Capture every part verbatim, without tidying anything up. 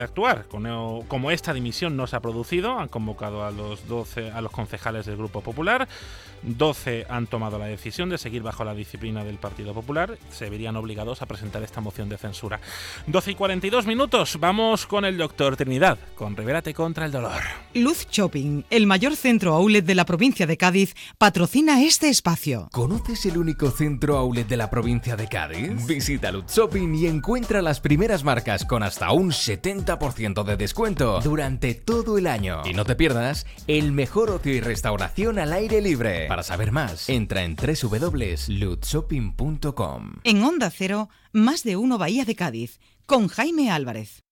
actuar. Como esta dimisión no se ha producido, han convocado a los doce a los concejales del Grupo Popular. doce han tomado la decisión de seguir bajo la disciplina del Partido Popular. Se verían obligados a presentar esta moción de censura. doce y cuarenta y dos minutos. Vamos con el doctor Trinidad, con Revérate contra el dolor. Luz Shopping, el mayor centro outlet de la provincia de Cádiz, patrocina este espacio. ¿Conoces el único centro outlet de la provincia de Cádiz? Visita Luz Shopping y encuentra las primeras marcas con hasta un setenta por ciento de descuento durante todo el año. Y no te pierdas el mejor ocio y restauración al aire libre. Para saber más, entra en doble u doble u doble u punto luz shopping punto com. En Onda Cero, Más de Uno Bahía de Cádiz, con Jaime Álvarez.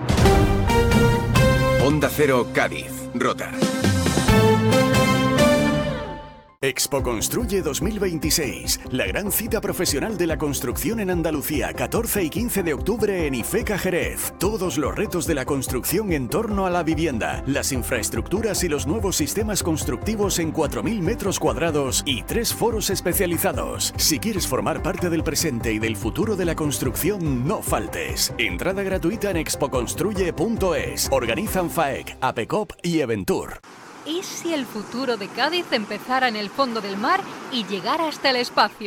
Onda Cero Cádiz, Rota. Expo Construye dos mil veintiséis, la gran cita profesional de la construcción en Andalucía, catorce y quince de octubre en IFECA Jerez. Todos los retos de la construcción en torno a la vivienda, las infraestructuras y los nuevos sistemas constructivos en cuatro mil metros cuadrados y tres foros especializados. Si quieres formar parte del presente y del futuro de la construcción, no faltes. Entrada gratuita en expo construye punto es. Organizan FAEC, APECOP y Eventur. ¿Y si el futuro de Cádiz empezara en el fondo del mar y llegara hasta el espacio?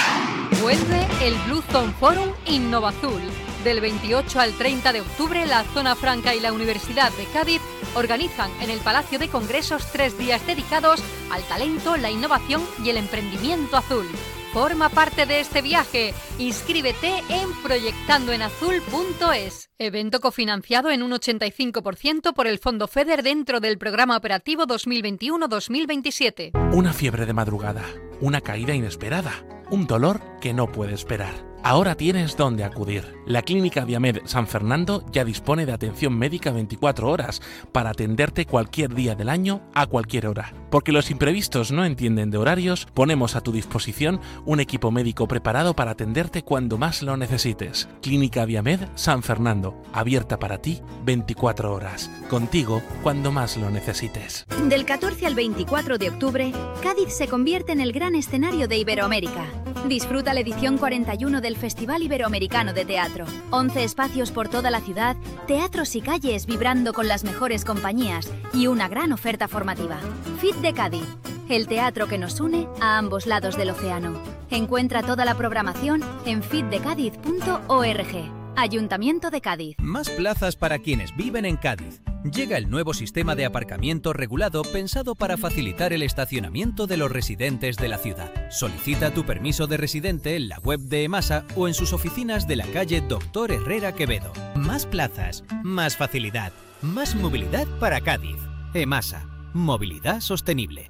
Vuelve el Blue Zone Forum Innovazul. Del veintiocho al treinta de octubre, la Zona Franca y la Universidad de Cádiz organizan en el Palacio de Congresos tres días dedicados al talento, la innovación y el emprendimiento azul. Forma parte de este viaje. Inscríbete en proyectando en azul punto es. Evento cofinanciado en un ochenta y cinco por ciento por el Fondo FEDER dentro del Programa Operativo dos mil veintiuno dos mil veintisiete. Una fiebre de madrugada, una caída inesperada, un dolor que no puede esperar. Ahora tienes dónde acudir. La Clínica Diamed San Fernando ya dispone de atención médica veinticuatro horas para atenderte cualquier día del año a cualquier hora. Porque los imprevistos no entienden de horarios, ponemos a tu disposición un equipo médico preparado para atenderte cuando más lo necesites. Clínica Diamed San Fernando, abierta para ti veinticuatro horas. Contigo cuando más lo necesites. Del catorce al veinticuatro de octubre, Cádiz se convierte en el gran escenario de Iberoamérica. Disfruta la edición cuarenta y uno del Festival Iberoamericano de Teatro. once espacios por toda la ciudad, teatros y calles vibrando con las mejores compañías y una gran oferta formativa. F I T de Cádiz, el teatro que nos une a ambos lados del océano. Encuentra toda la programación en fitdecadiz punto org. Ayuntamiento de Cádiz. Más plazas para quienes viven en Cádiz. Llega el nuevo sistema de aparcamiento regulado pensado para facilitar el estacionamiento de los residentes de la ciudad. Solicita tu permiso de residente en la web de EMASA o en sus oficinas de la calle Doctor Herrera Quevedo. Más plazas, más facilidad, más movilidad para Cádiz. EMASA, movilidad sostenible.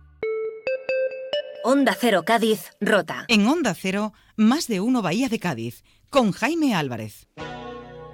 Onda Cero Cádiz, Rota. En Onda Cero, Más de Uno Bahía de Cádiz, con Jaime Álvarez.